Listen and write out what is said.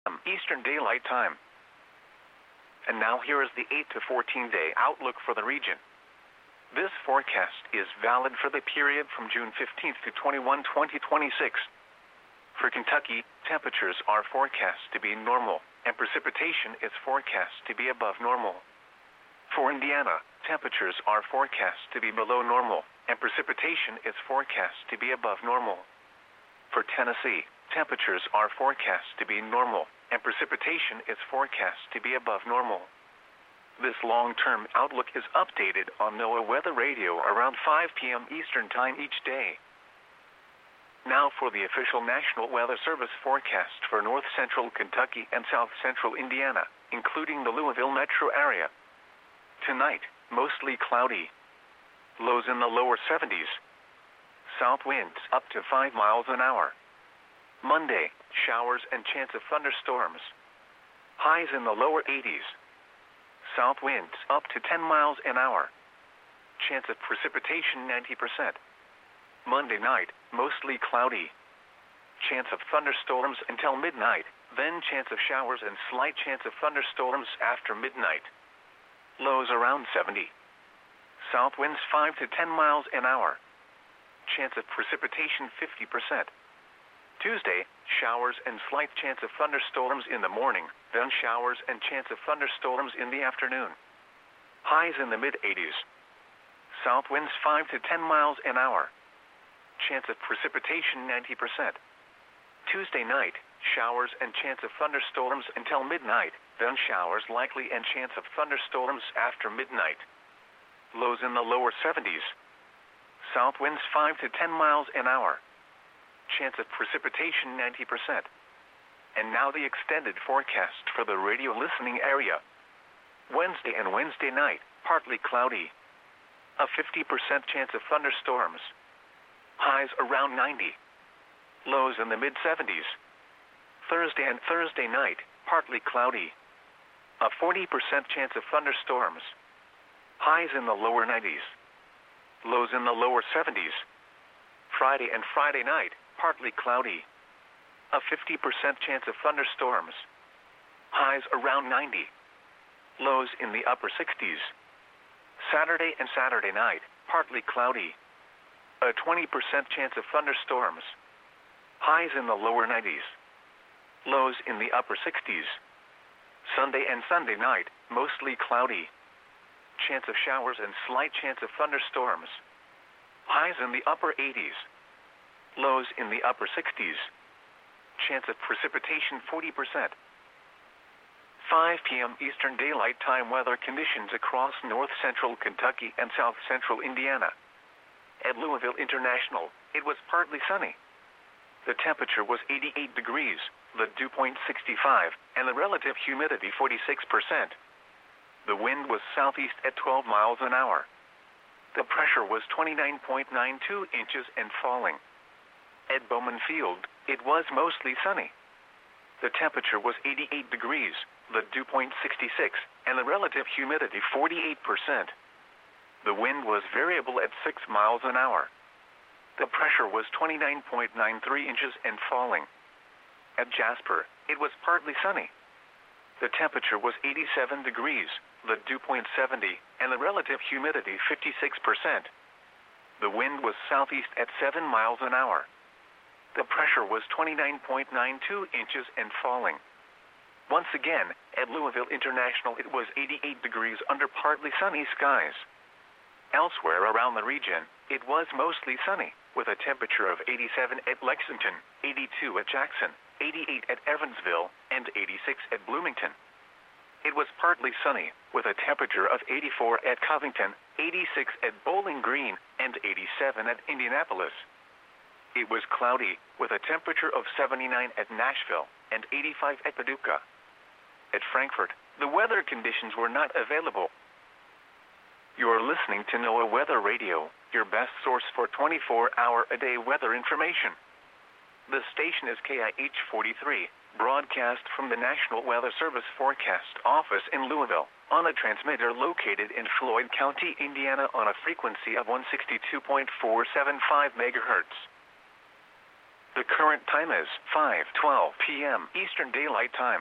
Eastern Daylight Time. And now here is the 8 to 14-day outlook for the region. This forecast is valid for the period from June 15th to 21, 2026. For Kentucky, temperatures are forecast to be normal, and precipitation is forecast to be above normal. For Indiana, temperatures are forecast to be below normal, and precipitation is forecast to be above normal. For Tennessee, temperatures are forecast to be normal, and precipitation is forecast to be above normal. This long-term outlook is updated on NOAA Weather Radio around 5 p.m. Eastern Time each day. Now for the official National Weather Service forecast for north central Kentucky and south central Indiana, including the Louisville metro area. Tonight, mostly cloudy. Lows in the lower 70s. South winds up to 5 miles an hour. Monday, showers and chance of thunderstorms. Highs in the lower 80s. South winds up to 10 miles an hour. Chance of precipitation 90%. Monday night, mostly cloudy. Chance of thunderstorms until midnight, then chance of showers and slight chance of thunderstorms after midnight. Lows around 70. South winds 5 to 10 miles an hour. Chance of precipitation 50%. Tuesday, showers and slight chance of thunderstorms in the morning, then showers and chance of thunderstorms in the afternoon. Highs in the mid-80s. South winds 5 to 10 miles an hour. Chance of precipitation 90%. Tuesday night, showers and chance of thunderstorms until midnight, then showers likely and chance of thunderstorms after midnight. Lows in the lower 70s. South winds 5 to 10 miles an hour. Chance of precipitation 90%. And now the extended forecast for the radio listening area. Wednesday and Wednesday night, partly cloudy. A 50% chance of thunderstorms. Highs around 90. Lows in the mid-70s. Thursday and Thursday night, partly cloudy. A 40% chance of thunderstorms. Highs in the lower 90s. Lows in the lower 70s. Friday and Friday night, partly cloudy. A 50% chance of thunderstorms. Highs around 90. Lows in the upper 60s. Saturday and Saturday night, partly cloudy. A 20% chance of thunderstorms. Highs in the lower 90s. Lows in the upper 60s. Sunday and Sunday night, mostly cloudy. Chance of showers and slight chance of thunderstorms. Highs in the upper 80s. Lows in the upper 60s. Chance of precipitation 40%. 5 p.m. Eastern Daylight Time weather conditions across north central Kentucky and south central Indiana. At Louisville International, it was partly sunny. The temperature was 88 degrees, the dew point 65, and the relative humidity 46%. The wind was southeast at 12 miles an hour. The pressure was 29.92 inches and falling. At Bowman Field, it was mostly sunny. The temperature was 88 degrees, the dew point 66, and the relative humidity 48%. The wind was variable at 6 miles an hour. The pressure was 29.93 inches and falling. At Jasper, it was partly sunny. The temperature was 87 degrees, the dew point 70, and the relative humidity 56%. The wind was southeast at 7 miles an hour. The pressure was 29.92 inches and falling. Once again, at Louisville International, it was 88 degrees under partly sunny skies. Elsewhere around the region, it was mostly sunny, with a temperature of 87 at Lexington, 82 at Jackson, 88 at Evansville, and 86 at Bloomington. It was partly sunny, with a temperature of 84 at Covington, 86 at Bowling Green, and 87 at Indianapolis. It was cloudy, with a temperature of 79 at Nashville, and 85 at Paducah. At Frankfort, the weather conditions were not available. You are listening to NOAA Weather Radio, your best source for 24-hour-a-day weather information. The station is KIH 43, broadcast from the National Weather Service Forecast Office in Louisville, on a transmitter located in Floyd County, Indiana on a frequency of 162.475 megahertz. The current time is 5:12 p.m. Eastern Daylight Time.